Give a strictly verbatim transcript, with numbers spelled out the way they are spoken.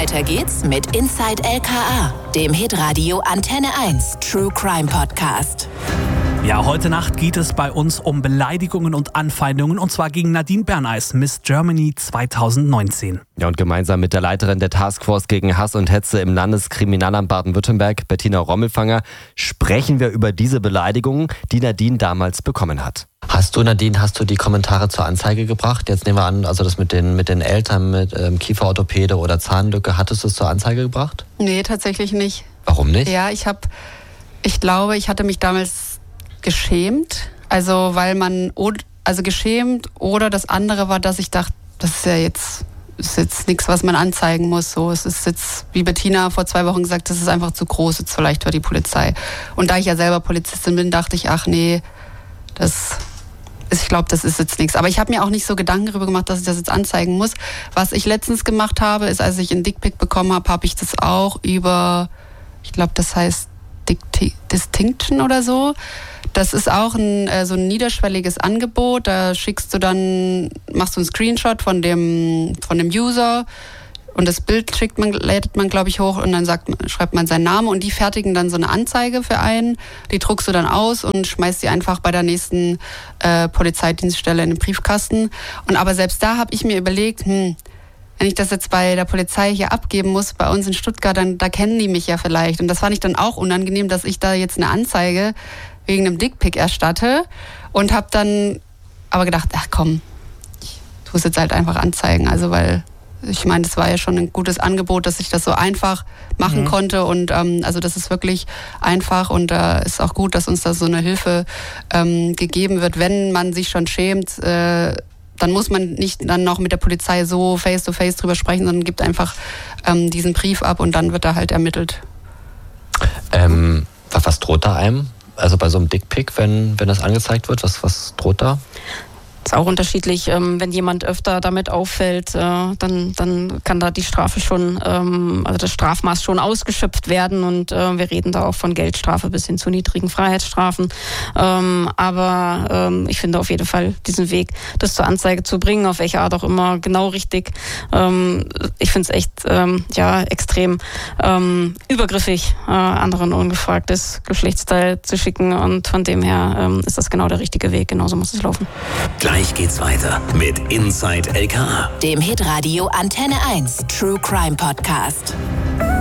Weiter geht's mit Inside L K A, dem Hitradio Antenne eins True Crime Podcast. Ja, heute Nacht geht es bei uns um Beleidigungen und Anfeindungen, und zwar gegen Nadine Berneis, Miss Germany zweitausendneunzehn. Ja, und gemeinsam mit der Leiterin der Taskforce gegen Hass und Hetze im Landeskriminalamt Baden-Württemberg, Bettina Rommelfanger, sprechen wir über diese Beleidigungen, die Nadine damals bekommen hat. Hast du, Nadine, hast du die Kommentare zur Anzeige gebracht? Jetzt nehmen wir an, also das mit den, mit den Eltern, mit ähm, Kieferorthopäde oder Zahnlücke, hattest du es zur Anzeige gebracht? Nee, tatsächlich nicht. Warum nicht? Ja, ich habe, ich glaube, ich hatte mich damals geschämt, also weil man, also geschämt, oder das andere war, dass ich dachte, das ist ja jetzt, ist jetzt nichts, was man anzeigen muss, so, es ist jetzt, wie Bettina vor zwei Wochen gesagt, das ist einfach zu groß jetzt vielleicht für die Polizei. Und da ich ja selber Polizistin bin, dachte ich, ach nee, das, ich glaube, das ist jetzt nichts. Aber ich habe mir auch nicht so Gedanken darüber gemacht, dass ich das jetzt anzeigen muss. Was ich letztens gemacht habe, ist, als ich einen Dickpic bekommen habe, habe ich das auch über, ich glaube, das heißt Dicti- Distinction oder so. Das ist auch ein, äh, so ein niederschwelliges Angebot. Da schickst du dann, machst du einen Screenshot von dem, von dem User und das Bild schickt man, lädt man, glaube ich, hoch und dann sagt, schreibt man seinen Namen und die fertigen dann so eine Anzeige für einen. Die druckst du dann aus und schmeißt die einfach bei der nächsten äh, Polizeidienststelle in den Briefkasten. Und aber selbst da habe ich mir überlegt, hm, wenn ich das jetzt bei der Polizei hier abgeben muss, bei uns in Stuttgart, dann da kennen die mich ja vielleicht. Und das fand ich dann auch unangenehm, dass ich da jetzt eine Anzeige wegen einem Dickpic erstatte, und habe dann aber gedacht, ach komm, ich tue es jetzt halt einfach anzeigen. Also weil, ich meine, das war ja schon ein gutes Angebot, dass ich das so einfach machen mhm. konnte, und ähm, also das ist wirklich einfach, und da äh, ist auch gut, dass uns da so eine Hilfe ähm, gegeben wird, wenn man sich schon schämt, äh, dann muss man nicht dann noch mit der Polizei so face-to-face drüber sprechen, sondern gibt einfach ähm, diesen Brief ab und dann wird da halt ermittelt. Ähm, was droht da einem? Also bei so einem Dickpic, wenn, wenn das angezeigt wird, was, was droht da? Ist auch unterschiedlich. Wenn jemand öfter damit auffällt, dann, dann kann da die Strafe schon, also das Strafmaß schon ausgeschöpft werden, und wir reden da auch von Geldstrafe bis hin zu niedrigen Freiheitsstrafen. Aber ich finde auf jeden Fall diesen Weg, das zur Anzeige zu bringen, auf welche Art auch immer, genau richtig. Ich finde es echt ja, extrem übergriffig, anderen ungefragtes Geschlechtsteil zu schicken, und von dem her ist das genau der richtige Weg. Genauso muss es laufen. Gleich geht's weiter mit Inside L K A, dem Hitradio Antenne eins True Crime Podcast.